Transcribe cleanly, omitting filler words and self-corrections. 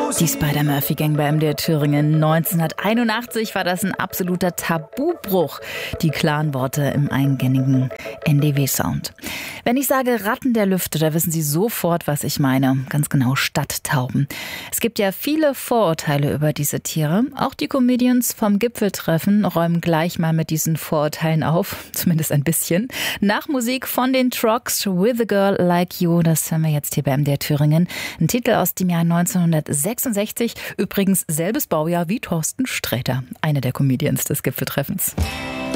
Die Spider-Murphy Gang bei MDR Thüringen. 1981 war das ein absoluter Tabubruch, die klaren Worte im eingängigen NDW-Sound. Wenn ich sage Ratten der Lüfte, da wissen Sie sofort, was ich meine. Ganz genau, Stadttauben. Es gibt ja viele Vorurteile über diese Tiere. Auch die Comedians vom Gipfeltreffen räumen gleich mal mit diesen Vorurteilen auf. Zumindest ein bisschen. Nach Musik von den Trucks, With a Girl Like You, das hören wir jetzt hier bei MDR Thüringen. Ein Titel aus dem Jahr 1966. Übrigens selbes Baujahr wie Thorsten Sträter, einer der Comedians des Gipfeltreffens.